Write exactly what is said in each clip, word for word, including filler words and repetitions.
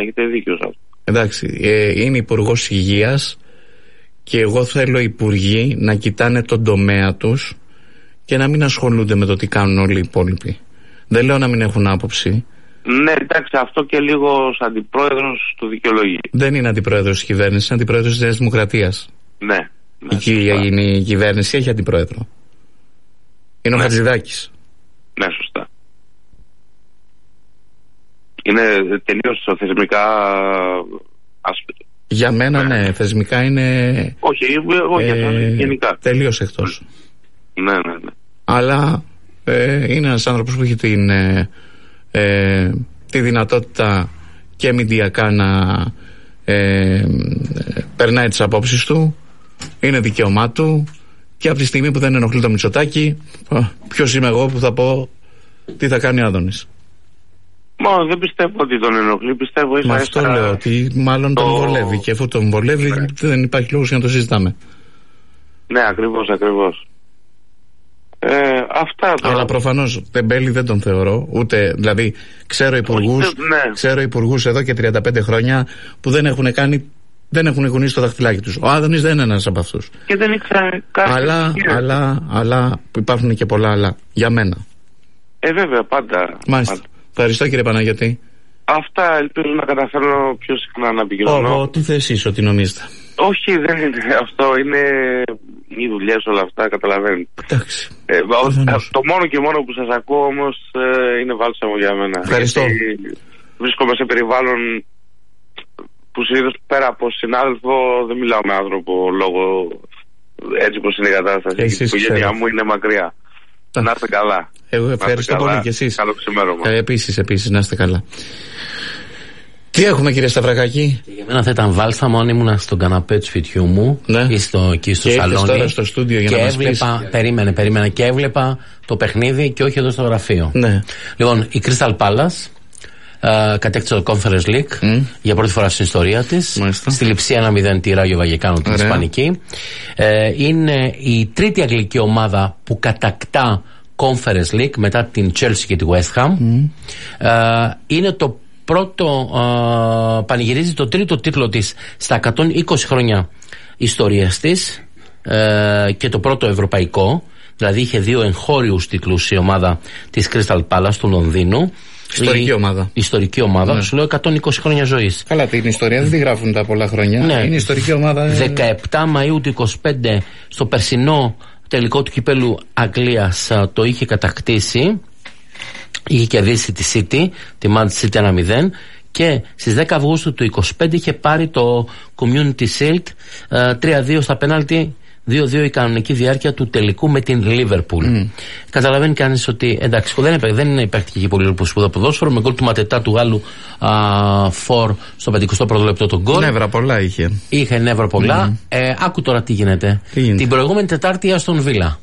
έχετε δίκιο σε αυτό. Εντάξει, ε, είναι υπουργός υγείας και εγώ θέλω οι υπουργοί να κοιτάνε τον τομέα τους και να μην ασχολούνται με το τι κάνουν όλοι οι υπόλοιποι. Δεν λέω να μην έχουν άποψη. Ναι, εντάξει, αυτό και λίγο ως αντιπρόεδρος του δικαιολογεί. Δεν είναι αντιπρόεδρος της κυβέρνησης, είναι αντιπρόεδρος της Νέας Δημοκρατίας. Ναι. ναι η, η, η κυβέρνηση έχει αντιπρόεδρο. Είναι ναι. ο Χατζηδάκης. Ναι, σωστά. Είναι τελείως θεσμικά άσπετο. Για μένα ναι, ναι θεσμικά είναι... Όχι, όχι ε, γενικά. Τελείως εκτός. Ναι, ναι, ναι. Αλλά ε, είναι ένας άνθρωπος που έχει την, ε, ε, τη δυνατότητα και μηντιακά να ε, περνάει τις απόψεις του. Είναι δικαίωμά του. Και από τη στιγμή που δεν ενοχλεί το Μητσοτάκη, ποιος είμαι εγώ που θα πω τι θα κάνει ο Άδωνης. Μα δεν πιστεύω ότι τον ενοχλεί, πιστεύω ίσα Μα αυτό ίσα... λέω, ότι μάλλον το... τον βολεύει και αφού τον βολεύει ναι. δεν υπάρχει λόγος για να το συζητάμε. Ναι, ακριβώς, ακριβώς. Ε, αυτά τώρα. Αλλά προφανώς τεμπέλη δεν τον θεωρώ, ούτε, δηλαδή ξέρω υπουργούς, ναι. ξέρω υπουργούς εδώ και τριάντα πέντε χρόνια που δεν έχουν κάνει, δεν έχουν κουνήσει το δαχτυλάκι τους. Ο Άδωνης δεν είναι ένας από αυτούς. Και δεν ήξερα κάτι. Αλλά, αλλά, αλλά υπάρχουν και πολλά άλλα για μένα. Ε, βέβαια, πάντα. Μάλιστα. Πάντα. Ευχαριστώ κύριε Παναγιώτη. Αυτά ελπίζω να καταφέρω πιο συχνά να επικοινωνώ. Ω, τι θες εσείς ότι νομίζετε? Όχι, δεν είναι αυτό. Είναι οι δουλειές όλα αυτά, καταλαβαίνετε. Εντάξει. Ε, το μόνο και μόνο που σας ακούω όμως ε, είναι βάλσαμο για μένα. Ευχαριστώ. Γιατί βρίσκομαι σε περιβάλλον που συνήθως πέρα από συνάδελφο δεν μιλάω με άνθρωπο λόγω έτσι πως είναι η κατάσταση. Η οικογένειά μου είναι μακριά. Να είστε καλά. Εγώ ευχαριστώ πολύ και εσείς. Καλό ξημέρωμα. Ε, επίσης, επίσης, να είστε καλά. Τι έχουμε κύριε Σταυρακάκη? Για μένα θα ήταν βάλσαμο αν ήμουν στον καναπέ του σπιτιού μου ναι. ή στο, εκεί στο και σαλόνι τώρα στο στούντιο για και να έβλεπα, μας πεις. περίμενε, περίμενε και έβλεπα το παιχνίδι και όχι εδώ στο γραφείο. Ναι. Λοιπόν, η Crystal Palace Uh, κατέκτησε το Conference League mm. για πρώτη φορά στην ιστορία της. Μάλιστα. Στη λειψία ένα μηδέν τη Ράγιο Βαγεκάνο την Ισπανική. Uh, είναι η τρίτη αγγλική ομάδα που κατακτά Conference League μετά την Chelsea και τη West Ham. Mm. Uh, είναι το πρώτο, uh, πανηγυρίζει το τρίτο τίτλο της στα εκατόν είκοσι χρόνια ιστορίας της uh, και το πρώτο ευρωπαϊκό. Δηλαδή είχε δύο εγχώριους τίτλους η ομάδα της Crystal Palace του Λονδίνου. Ιστορική η, ομάδα. Ιστορική ομάδα, ναι. Σου λέω εκατόν είκοσι χρόνια ζωής. Καλά, την ιστορία δεν τη γράφουν τα πολλά χρόνια. Ναι. Είναι ιστορική ομάδα. δεκαεπτά Μαΐου του είκοσι πέντε στο περσινό τελικό του κυπέλου Αγγλίας το είχε κατακτήσει. Είχε κερδίσει τη City, τη Manchester City ένα μηδέν. Και στις δέκα Αυγούστου του είκοσι πέντε είχε πάρει το Community Shield τρία δύο στα πέναλτι. δύο δύο η κανονική διάρκεια του τελικού με την Liverpool. Mm. Καταλαβαίνει κανείς ότι εντάξει, δεν, δεν είναι υπέρχεται και πολύ σπουδαίο ποδόσφαιρο. Με γκολ του Ματετά του Γάλλου Φορ στο πενηκοστό πρώτο λεπτό τον γκολ. Νεύρα πολλά είχε. Είχε νεύρα πολλά. Mm. Ε, άκου τώρα τι γίνεται. τι γίνεται. Την προηγούμενη Τετάρτη η Αστον Βίλα.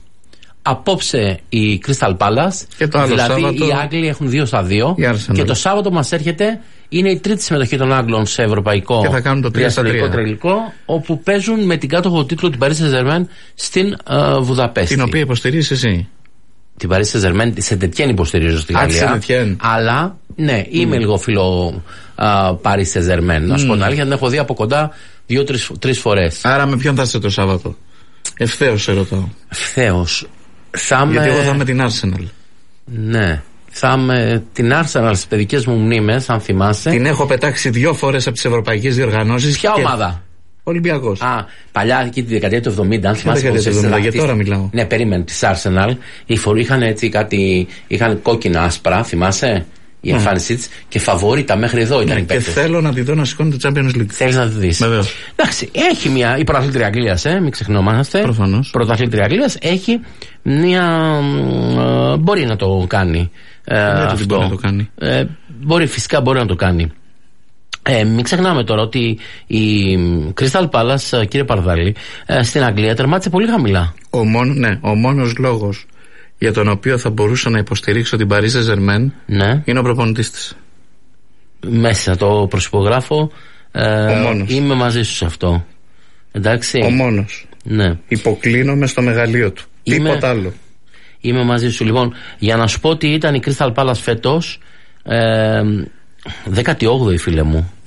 Απόψε η Crystal Palace. Και το άλλο δηλαδή Σάββατο, οι Άγγλοι έχουν δύο στα δύο. Και το Σάββατο μας έρχεται. Είναι η τρίτη συμμετοχή των Άγγλων σε ευρωπαϊκό και θα κάνουν το τρία στα τρία τρελικό, όπου παίζουν με την κάτοχο τίτλο του Paris Saint-Germain στην uh, Βουδαπέστη. Την οποία υποστηρίζεις εσύ? Την Paris Saint-Germain, σε Saint-Étienne υποστηρίζω στη Γαλλία. Αλλά ναι, είμαι mm. λίγο φίλο uh, Paris Saint-Germain. Να σου πω την αλήθεια, την έχω δει από κοντά δύο-τρεις φορές. Άρα με ποιον θα είσαι το Σάββατο? Ευθέως σε ρωτάω. Ευθέως. Γιατί εγώ θα είμαι την Arsenal. Ναι. Θα με την Arsenal στις παιδικές μου μνήμες, αν θυμάσαι. Την έχω πετάξει δύο φορές από τις ευρωπαϊκές διοργανώσεις. Ποια και... ομάδα? Ολυμπιακός. Α, παλιά εκεί τη δεκαετία του εβδομήντα, αν θυμάσαι. Δεκαετία του εβδομήντα, για τώρα μιλάω. Ναι, περίμενε, της Arsenal. Οι φοροί είχαν έτσι κάτι, είχαν κόκκινα άσπρα, θυμάσαι, η εμφάνισή της και φαβόριτα μέχρι εδώ ήταν. Ναι, και θέλω να τη δω να σηκώνει το Champions League. Θέλεις να τη δεις? Βεβαίως. Εντάξει, έχει μια. Η πρωταθλήτρια Αγγλίας, ε, μην ξεχνόμαστε. Προφανώς. Πρωταθλήτρια Αγγλίας έχει μια. Ε, μπορεί να το κάνει. Ε, αυτό. Μπορεί να το κάνει. Ε, μπορεί, φυσικά μπορεί να το κάνει. Ε, μην ξεχνάμε τώρα ότι η Crystal Palace, κύριε Παρδάλη, ε, στην Αγγλία τερμάτισε πολύ χαμηλά. Ο, μόν, ναι, ο μόνος λόγος για τον οποίο θα μπορούσα να υποστηρίξω την Paris Saint-Germain, ναι, είναι ο προπονητής της. Μέσα το προσυπογράφω. Ε, είμαι μαζί σου σε αυτό. Εντάξει. Ο μόνος. Ναι. Υποκλίνομαι στο μεγαλείο του. Είμαι... Τίποτα άλλο. Είμαι μαζί σου. Λοιπόν, για να σου πω ότι ήταν η Crystal Palace φέτος, ε, δέκατη όγδοη φίλε μου.